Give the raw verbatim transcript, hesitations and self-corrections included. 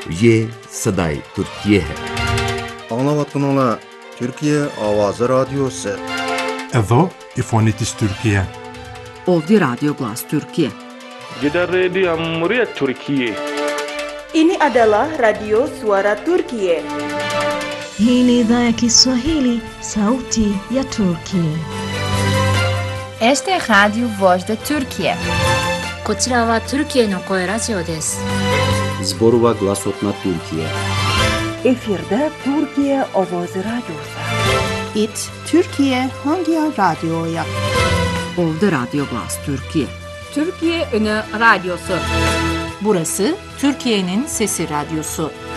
ये सदाई Türkiye है। Anlavatkanlar Türkiye Avazı Radyosu. Edo Ifonitis Türkiye. Ovdje Radio Glas Türkiye. Gidan rediyon muryar Türkiye. Ini adalah Radio Suara Turkiye. Hii ni idhaa ya Kiswahili, sauti ya Turkiye. Este es Radio Voz de Turkiye. こちらはトルキエの声ラジオです。 Zborova Glasotna Türkiye. Efirde Türkiye Avazı Radyosu. İt Türkiye Hangi Radyo'ya? Ovdje Radio Glas Türkiye. Türkiye Ünü Radyosu. Burası Türkiye'nin Sesi Radyosu.